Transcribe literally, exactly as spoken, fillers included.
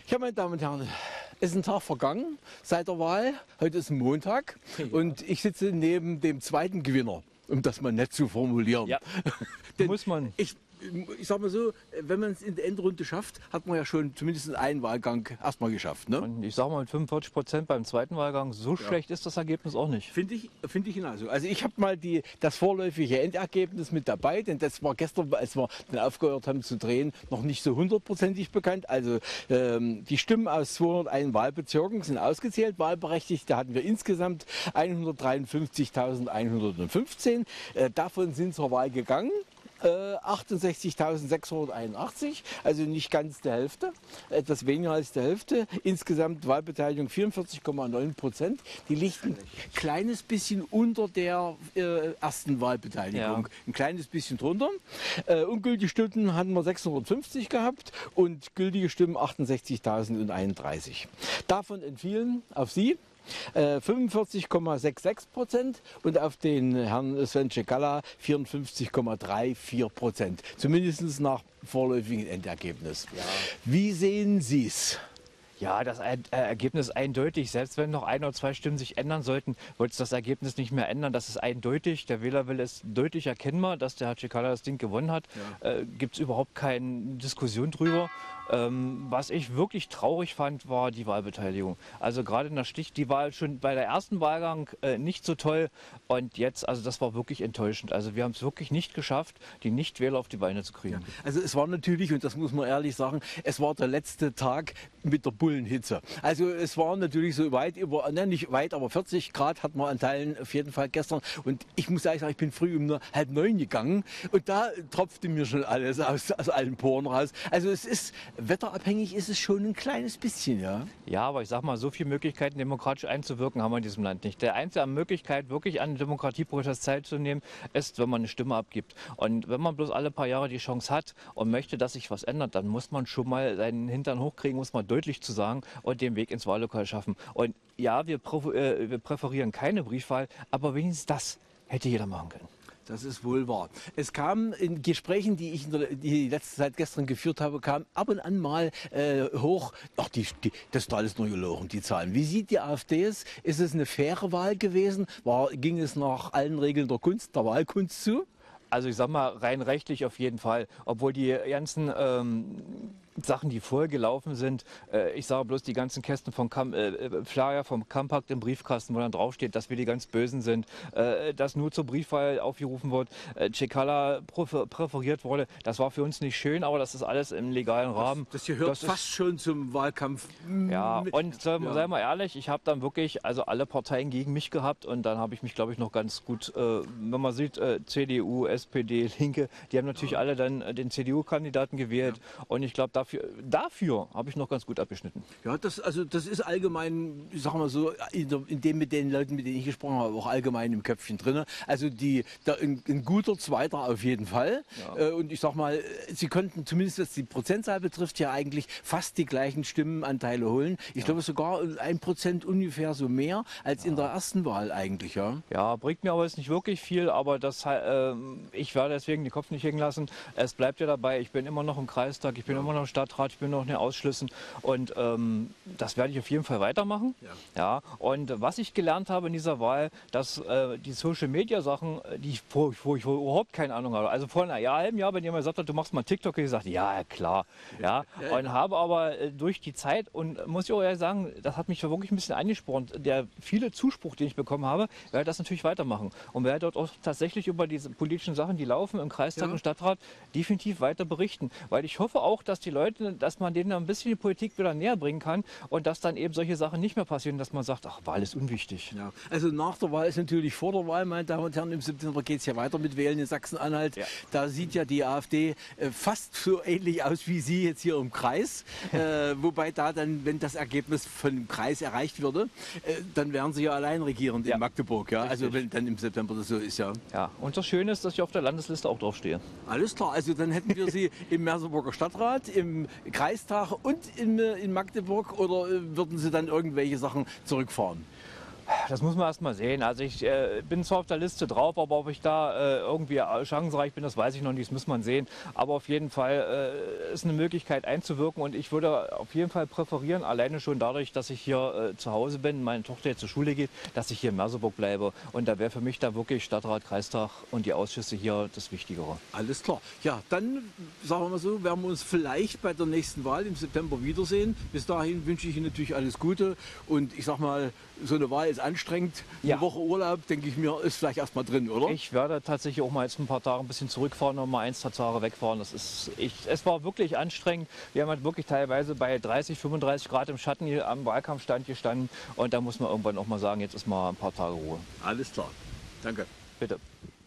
Ja, meine Damen und Herren, es ist ein Tag vergangen seit der Wahl. Heute ist Montag ja. Und ich sitze neben dem zweiten Gewinner, um das mal nett zu formulieren. Ja, muss man. Ich, ich sag mal so, wenn man es in der Endrunde schafft, hat man ja schon zumindest einen Wahlgang erstmal geschafft. Ne? Und ich sage mal mit fünfundvierzig Prozent beim zweiten Wahlgang, so ja. schlecht ist das Ergebnis auch nicht. Finde ich, finde ich genauso. Also ich habe mal die, das vorläufige Endergebnis mit dabei, denn das war gestern, als wir dann aufgehört haben zu drehen, noch nicht so hundertprozentig bekannt. Also ähm, die Stimmen aus zweihunderteins Wahlbezirken sind ausgezählt, wahlberechtigt. Da hatten wir insgesamt hundertdreiundfünfzigtausendeinhundertfünfzehn. Äh, davon sind zur Wahl gegangen Äh, achtundsechzigtausendsechshunderteinundachtzig, also nicht ganz die Hälfte, etwas weniger als die Hälfte. Insgesamt Wahlbeteiligung vierundvierzig Komma neun Prozent. Die liegt ein kleines bisschen unter der äh, ersten Wahlbeteiligung, ja. ein kleines bisschen drunter. Äh, ungültige Stimmen hatten wir sechshundertfünfzig gehabt und gültige Stimmen achtundsechzigtausendeinunddreißig. Davon entfielen auf Sie Äh, fünfundvierzig Komma sechsundsechzig Prozent und auf den Herrn Sven Cekala vierundfünfzig Komma vierunddreißig Prozent. Zumindest nach vorläufigen Endergebnis. Ja. Wie sehen Sie es? Ja, das Ergebnis ist eindeutig. Selbst wenn noch ein oder zwei Stimmen sich ändern sollten, wird es das Ergebnis nicht mehr ändern. Das ist eindeutig. Der Wählerwille ist deutlich erkennbar, dass der Herr Cekala das Ding gewonnen hat. Ja. Äh, gibt es überhaupt keine Diskussion drüber. Ähm, was ich wirklich traurig fand, war die Wahlbeteiligung. Also gerade in der Stich, die war schon bei der ersten Wahlgang äh, nicht so toll und jetzt, also das war wirklich enttäuschend. Also wir haben es wirklich nicht geschafft, die Nichtwähler auf die Beine zu kriegen. Ja. Also es war natürlich, und das muss man ehrlich sagen, es war der letzte Tag mit der Bullenhitze. Also es war natürlich so weit über, ne, nicht weit, aber vierzig Grad hat man an Teilen auf jeden Fall gestern. Und ich muss ehrlich sagen, ich bin früh um halb neun gegangen und da tropfte mir schon alles aus, aus allen Poren raus. Also es ist wetterabhängig ist es schon ein kleines bisschen, ja. Ja, aber ich sag mal, so viele Möglichkeiten, demokratisch einzuwirken, haben wir in diesem Land nicht. Der einzige Möglichkeit, wirklich an Demokratieprozess teilzunehmen, ist, wenn man eine Stimme abgibt. Und wenn man bloß alle paar Jahre die Chance hat und möchte, dass sich was ändert, dann muss man schon mal seinen Hintern hochkriegen, muss man deutlich zu sagen und den Weg ins Wahllokal schaffen. Und ja, wir, äh, wir präferieren keine Briefwahl, aber wenigstens das hätte jeder machen können. Das ist wohl wahr. Es kam in Gesprächen, die ich in der, die letzte Zeit gestern geführt habe, kam ab und an mal äh, hoch, ach, die, die, das ist alles nur gelogen, die Zahlen. Wie sieht die AfD es? Ist es eine faire Wahl gewesen? War, ging es nach allen Regeln der Kunst, der Wahlkunst zu? Also ich sag mal, rein rechtlich auf jeden Fall. Obwohl die ganzen ähm, Sachen, die vorher gelaufen sind, äh, ich sage bloß die ganzen Kästen von Kam äh, Flyer vom Kampakt im Briefkasten, wo dann draufsteht, dass wir die ganz Bösen sind, äh, dass nur zur Briefwahl aufgerufen wird, äh, Cekala präferiert wurde. Das war für uns nicht schön, aber das ist alles im legalen Rahmen. Das, das gehört das fast ist, schon zum Wahlkampf. Ja, und sei ja. mal ehrlich, ich habe dann wirklich also alle Parteien gegen mich gehabt und dann habe ich mich, glaube ich, noch ganz gut, äh, wenn man sieht, äh, C D U, S P D, Linke, die haben natürlich ja. alle dann äh, den C D U-Kandidaten gewählt ja. und ich glaube, dafür, dafür habe ich noch ganz gut abgeschnitten. Ja, das, also, das ist allgemein, ich sag mal so, in, der, in dem mit den Leuten, mit denen ich gesprochen habe, auch allgemein im Köpfchen drin. Also die, da, ein, ein guter Zweiter auf jeden Fall. Ja. Äh, und ich sag mal, sie könnten zumindest, was die Prozentzahl betrifft, ja eigentlich fast die gleichen Stimmenanteile holen. Ich ja. glaube sogar ein Prozent ungefähr so mehr als ja. in der ersten Wahl eigentlich. Ja, ja bringt mir aber jetzt nicht wirklich viel, aber das, äh, ich werde deswegen den Kopf nicht hängen lassen. Es bleibt ja dabei, ich bin immer noch im Kreistag, ich bin ja. immer noch im Stadtrat, ich bin noch in den Ausschüssen und ähm, das werde ich auf jeden Fall weitermachen. Ja. Ja. Und was ich gelernt habe in dieser Wahl, dass äh, die Social-Media-Sachen, die ich, wo, wo ich überhaupt keine Ahnung habe, also vor einem Jahr, halben Jahr, wenn jemand gesagt hat, du machst mal TikTok, habe ich gesagt, ja, klar. Ja. Ja, und ja. habe aber äh, durch die Zeit, und muss ich auch ehrlich sagen, das hat mich wirklich ein bisschen angespornt, der viele Zuspruch, den ich bekommen habe, werde das natürlich weitermachen und werde dort auch tatsächlich über diese politischen Sachen, die laufen im Kreistag ja. und Stadtrat, definitiv weiter berichten, weil ich hoffe auch, dass die Leute, dass man denen ein bisschen die Politik wieder näher bringen kann und dass dann eben solche Sachen nicht mehr passieren, dass man sagt, ach, Wahl ist unwichtig. Ja. Also nach der Wahl ist natürlich vor der Wahl, meine Damen und Herren, im September geht es ja weiter mit Wählen in Sachsen-Anhalt. Ja. Da sieht ja die AfD äh, fast so ähnlich aus wie Sie jetzt hier im Kreis, äh, wobei da dann, wenn das Ergebnis von dem Kreis erreicht würde, äh, dann wären Sie ja allein regierend ja. in Magdeburg. Ja? Also wenn dann im September das so ist, ja. Ja, und das Schöne ist, dass ich auf der Landesliste auch draufstehe. Alles klar, also dann hätten wir Sie im Merseburger Stadtrat, im Kreistag und in, in Magdeburg, oder würden Sie dann irgendwelche Sachen zurückfahren? das muss man erst mal sehen. Also ich äh, bin zwar auf der Liste drauf, aber ob ich da äh, irgendwie chancenreich bin, das weiß ich noch nicht, das muss man sehen. Aber auf jeden Fall äh, ist eine Möglichkeit einzuwirken und ich würde auf jeden Fall präferieren, alleine schon dadurch, dass ich hier äh, zu Hause bin, meine Tochter jetzt zur Schule geht, dass ich hier in Merseburg bleibe. Und da wäre für mich da wirklich Stadtrat, Kreistag und die Ausschüsse hier das Wichtigere. Alles klar. Ja, dann sagen wir mal so, werden wir uns vielleicht bei der nächsten Wahl im September wiedersehen. Bis dahin wünsche ich Ihnen natürlich alles Gute und ich sag mal, so eine Wahl ist anstrengend. Eine Ja. Woche Urlaub, denke ich mir, ist vielleicht erstmal drin, oder? Ich werde tatsächlich auch mal jetzt ein paar Tage ein bisschen zurückfahren und mal ein, zwei Tage wegfahren. Das ist, ich, es war wirklich anstrengend. Wir haben halt wirklich teilweise bei dreißig, fünfunddreißig Grad im Schatten hier am Wahlkampfstand gestanden. Und da muss man irgendwann auch mal sagen, jetzt ist mal ein paar Tage Ruhe. Alles klar. Danke. Bitte.